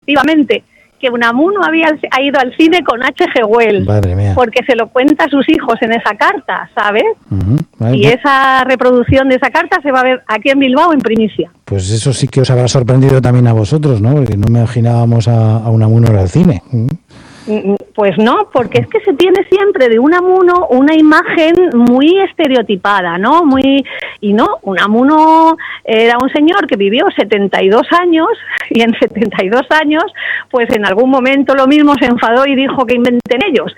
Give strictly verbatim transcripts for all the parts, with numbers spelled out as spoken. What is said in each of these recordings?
efectivamente, que Unamuno había ha ido al cine con H G Wells, Madre mía. porque se lo cuenta a sus hijos en esa carta, ¿sabes? Uh-huh. Vale, y pues, esa reproducción de esa carta se va a ver aquí en Bilbao en primicia. Pues eso sí que os habrá sorprendido también a vosotros, ¿no? Porque no me imaginábamos a, a Unamuno en el cine. Uh-huh. Pues no, porque es que se tiene siempre de Unamuno una imagen muy estereotipada, ¿no? Muy y no, Unamuno era un señor que vivió setenta y dos años y en setenta y dos años, pues en algún momento lo mismo se enfadó y dijo que inventen ellos.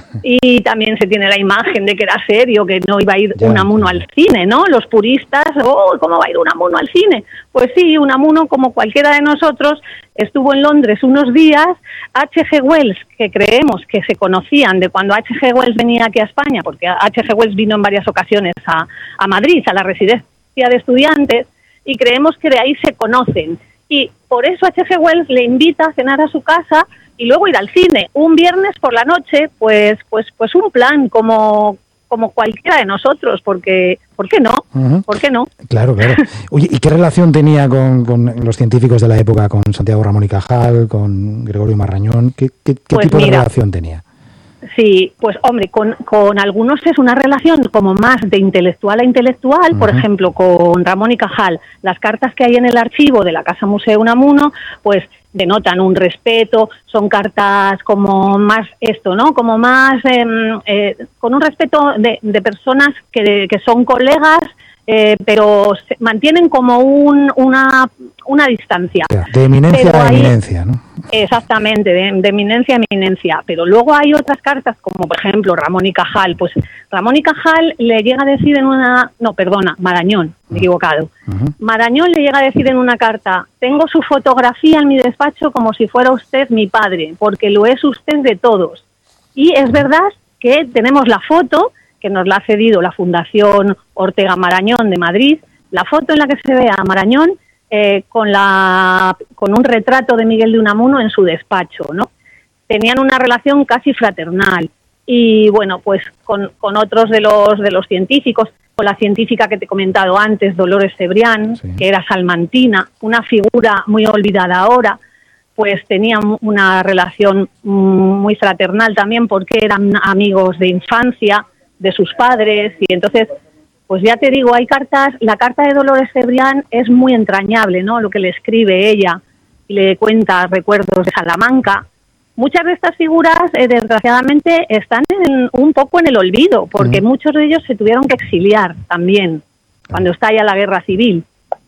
Y también se tiene la imagen de que era serio, que no iba a ir ya, Unamuno ya. al cine, ¿no? Los puristas, oh, ¿cómo va a ir Unamuno al cine? Pues sí, Unamuno, como cualquiera de nosotros, estuvo en Londres unos días. H G Wells, que creemos que se conocían de cuando H G Wells venía aquí a España, porque H G Wells vino en varias ocasiones a, a Madrid, a la residencia de estudiantes, y creemos que de ahí se conocen. Y por eso H G Wells le invita a cenar a su casa y luego ir al cine. Un viernes por la noche, pues pues pues un plan como... como cualquiera de nosotros, porque ¿por qué no? Uh-huh. ¿Por qué no? Claro, claro. Oye, ¿y qué relación tenía con, con los científicos de la época, con Santiago Ramón y Cajal, con Gregorio Marañón? ¿Qué, qué, qué pues tipo mira, de relación tenía? Sí, pues hombre, con, con algunos es una relación como más de intelectual a intelectual, uh-huh. Por ejemplo, con Ramón y Cajal, las cartas que hay en el archivo de la Casa Museo Unamuno, pues denotan un respeto, son cartas como más esto, ¿no? Como más, eh, eh, con un respeto de, de personas que, que son colegas, eh, pero se mantienen como un, una, una distancia. De eminencia pero a hay, eminencia, ¿no? Exactamente, de, de eminencia a eminencia. Pero luego hay otras cartas, como por ejemplo Ramón y Cajal. Pues Ramón y Cajal le llega a decir en una... No, perdona, Marañón, me he equivocado. Uh-huh. Marañón le llega a decir en una carta: tengo su fotografía en mi despacho como si fuera usted mi padre, porque lo es usted de todos. Y es verdad que tenemos la foto, que nos la ha cedido la Fundación Ortega Marañón de Madrid, la foto en la que se ve a Marañón eh, con, la, con un retrato de Miguel de Unamuno en su despacho, ¿no? Tenían una relación casi fraternal. Y bueno, pues con, con otros de los, de los científicos, con la científica que te he comentado antes, Dolores Cebrián, sí. que era salmantina, una figura muy olvidada ahora, pues tenían una relación muy fraternal también porque eran amigos de infancia de sus padres, y entonces, pues ya te digo, hay cartas, la carta de Dolores Cebrián es muy entrañable, ¿no? Lo que le escribe ella, y le cuenta recuerdos de Salamanca. Muchas de estas figuras, eh, desgraciadamente, están en, un poco en el olvido, porque uh-huh. muchos de ellos se tuvieron que exiliar también, cuando estalla la guerra civil,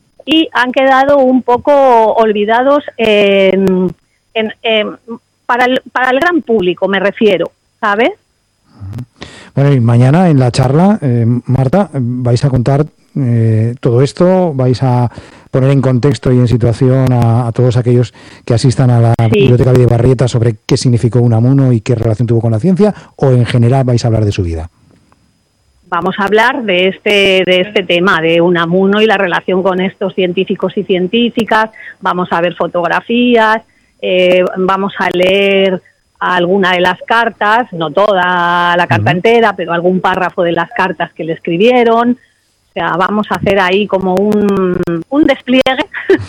y han quedado un poco olvidados en, en, en, para, el, para el gran público, me refiero, ¿sabes? Bueno, y mañana en la charla, eh, Marta, vais a contar eh, todo esto, vais a poner en contexto y en situación a, a todos aquellos que asistan a la sí. Biblioteca Videbarrieta sobre qué significó Unamuno y qué relación tuvo con la ciencia, o en general vais a hablar de su vida. Vamos a hablar de este, de este tema, de Unamuno y la relación con estos científicos y científicas. Vamos a ver fotografías, eh, vamos a leer alguna de las cartas, no toda la carta uh-huh. entera, pero algún párrafo de las cartas que le escribieron. O sea, vamos a hacer ahí como un, un despliegue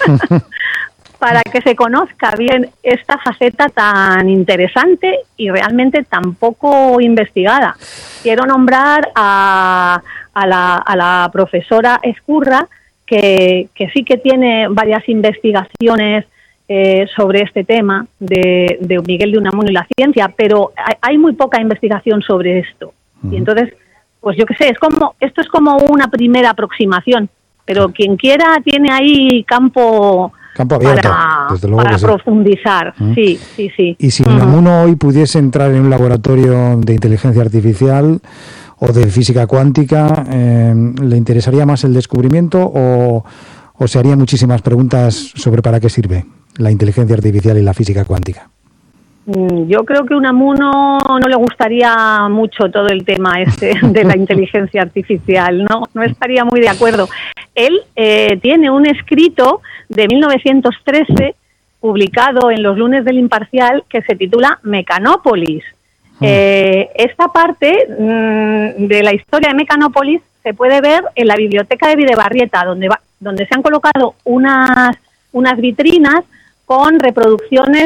para que se conozca bien esta faceta tan interesante y realmente tan poco investigada. Quiero nombrar a, a, la, a la profesora Ezcurra, que, que sí que tiene varias investigaciones Eh, sobre este tema de, de Miguel de Unamuno y la ciencia, pero hay, hay muy poca investigación sobre esto. Uh-huh. Y entonces, pues yo qué sé, es como esto es como una primera aproximación, pero quien quiera tiene ahí campo, campo abierto, para, desde luego para sí. profundizar. Uh-huh. Sí, sí, sí. Y si Unamuno uh-huh. hoy pudiese entrar en un laboratorio de inteligencia artificial o de física cuántica, eh, ¿le interesaría más el descubrimiento o, o se haría muchísimas preguntas sobre para qué sirve la inteligencia artificial y la física cuántica? Yo creo que a Unamuno no le gustaría mucho todo el tema este de la inteligencia artificial, no, no estaría muy de acuerdo. Él eh, tiene un escrito de mil novecientos trece publicado en los lunes del Imparcial que se titula Mecanópolis. Mm. Eh, esta parte mmm, de la historia de Mecanópolis se puede ver en la biblioteca de Videbarrieta, donde, va, donde se han colocado unas, unas vitrinas con reproducciones